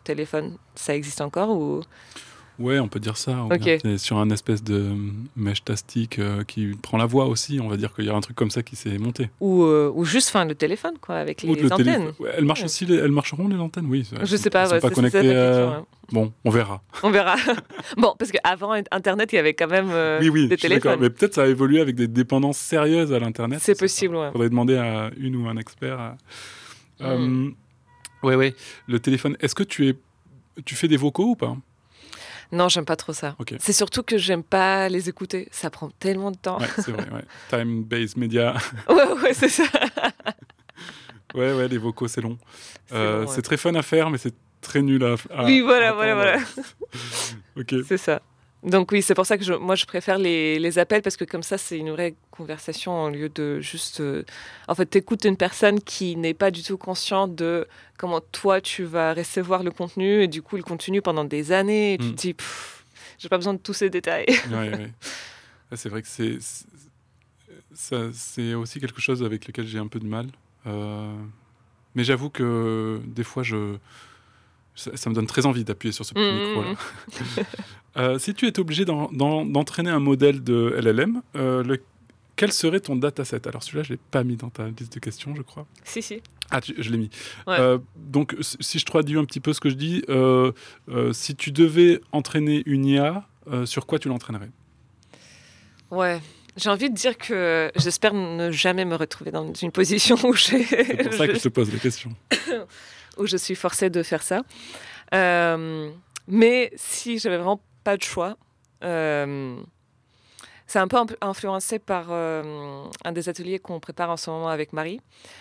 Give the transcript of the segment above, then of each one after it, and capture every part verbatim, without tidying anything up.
téléphone, ça existe encore ou... Ouais, on peut dire ça. On Ok. est sur un espèce de mèche tastique euh, qui prend la voix aussi. On va dire qu'il y a un truc comme ça qui s'est monté. Ou, euh, ou juste fin, le téléphone, quoi, avec Ou les le antennes. téléphone. Ouais, elles marchent Ouais. aussi, les... elles marcheront les antennes, oui. Je Elles sais sont- pas, elles sont ouais, pas c'est, c'est ça connectées. ma question. euh, Ouais. Bon, on verra. On verra. Bon, parce qu'avant Internet, il y avait quand même euh, oui, oui, des je suis d'accord. téléphones. Mais peut-être ça a évolué avec des dépendances sérieuses à l'internet. C'est je sais pas. possible, ouais. Faudrait demander à une ou un expert. à- Mm. Euh, ouais, ouais. Le téléphone. Est-ce que tu es, tu fais des vocaux ou pas? Non, j'aime pas trop ça. Ok. C'est surtout que j'aime pas les écouter. Ça prend tellement de temps. Ouais, c'est vrai. Ouais. Time-based media. ouais, ouais, c'est ça. ouais, ouais, les vocaux, c'est long. C'est Euh, long, ouais. c'est très fun à faire, mais c'est très nul à. à Oui, voilà, à voilà, entendre. voilà. Ok. C'est ça. Donc oui, c'est pour ça que je, moi, je préfère les, les appels parce que comme ça, c'est une vraie conversation au lieu de juste... euh, En fait, t'écoutes une personne qui n'est pas du tout consciente de comment toi, tu vas recevoir le contenu et du coup, il continue pendant des années et tu Mm. te dis, pff, j'ai pas besoin de tous ces détails. Ouais, ouais. Ouais, c'est vrai que c'est, c'est, ça, c'est aussi quelque chose avec lequel j'ai un peu de mal. Euh, mais j'avoue que des fois, je, ça, ça me donne très envie d'appuyer sur ce petit Mm, micro-là. mm, Euh, si tu étais obligé d'en- d'en- d'entraîner un modèle de L L M, euh, le- quel serait ton dataset? Alors celui-là, je l'ai pas mis dans ta liste de questions, je crois. Si, si. Ah, tu- je l'ai mis. Ouais. Euh, donc, s- si je traduis un petit peu ce que je dis, euh, euh, si tu devais entraîner une I A, euh, sur quoi tu l'entraînerais? Ouais. J'ai envie de dire que j'espère ne jamais me retrouver dans une position où, j'ai, C'est pour ça que je te pose la question. où je suis forcée de faire ça. Euh, mais si j'avais vraiment pas de choix, euh, c'est un peu imp- influencé par euh, un des ateliers qu'on prépare en ce moment avec Marie.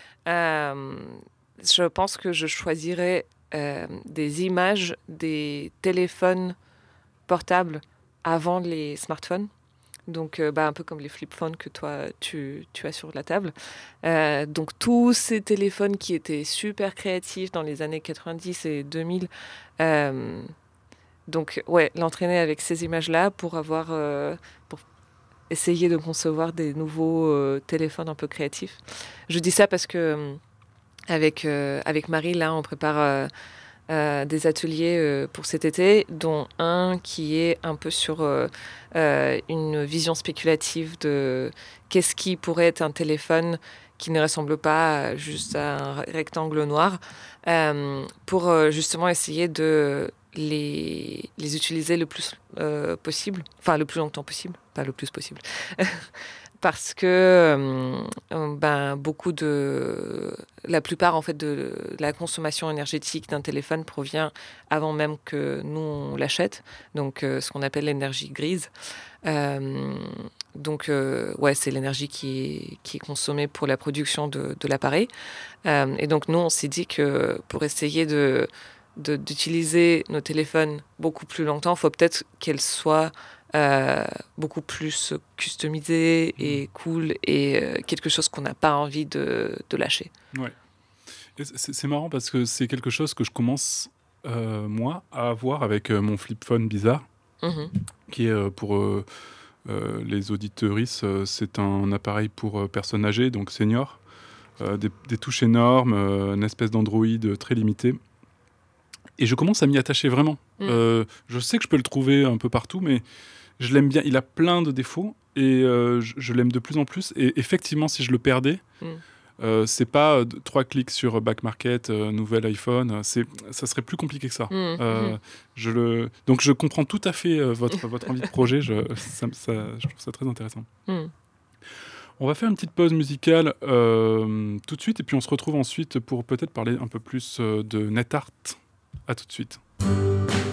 Euh, je pense que je choisirais euh, des images des téléphones portables avant les smartphones. Donc, euh, bah, un peu comme les flip phones que toi, tu, tu as sur la table. Euh, donc, tous ces téléphones qui étaient super créatifs dans les années quatre-vingt-dix et deux mille. Euh, donc, ouais, l'entraîner avec ces images-là pour avoir... euh, pour essayer de concevoir des nouveaux euh, téléphones un peu créatifs. Je dis ça parce que euh, avec, euh, avec Marie, là, on prépare... euh, Euh, des ateliers euh, pour cet été, dont un qui est un peu sur euh, euh, une vision spéculative de qu'est-ce qui pourrait être un téléphone qui ne ressemble pas à juste à un rectangle noir, euh, pour euh, justement essayer de les, les utiliser le plus euh, possible, enfin le plus longtemps possible, pas le plus possible. Parce que euh, ben, beaucoup de... La plupart, en fait, de la consommation énergétique d'un téléphone provient avant même que nous, on l'achète. Donc, euh, ce qu'on appelle l'énergie grise. Euh, donc, euh, ouais, c'est l'énergie qui est, qui est consommée pour la production de, de l'appareil. Euh, et donc, nous, on s'est dit que pour essayer de, de, d'utiliser nos téléphones beaucoup plus longtemps, il faut peut-être qu'elles soient... Euh, beaucoup plus customisé et cool et euh, quelque chose qu'on n'a pas envie de, de lâcher. Ouais. Et c'est, c'est marrant parce que c'est quelque chose que je commence, euh, moi, à avoir avec euh, mon flip phone bizarre, Mm-hmm. qui est euh, pour euh, euh, les auditeuristes, euh, c'est un appareil pour euh, personnes âgées, donc seniors, euh, des, des touches énormes, euh, une espèce d'Android très limité. Et je commence à m'y attacher vraiment. Mm. Euh, je sais que je peux le trouver un peu partout, mais je l'aime bien. Il a plein de défauts et euh, je, je l'aime de plus en plus. Et effectivement, si je le perdais, Mm. euh, c'est pas euh, trois clics sur Back Market, euh, nouvel iPhone. C'est, ça serait plus compliqué que ça. Mm. Euh, Mm. je le, donc je comprends tout à fait euh, votre votre envie de projet. Je, ça, ça, je trouve ça très intéressant. Mm. On va faire une petite pause musicale euh, tout de suite et puis on se retrouve ensuite pour peut-être parler un peu plus euh, de NetArt. À tout de suite.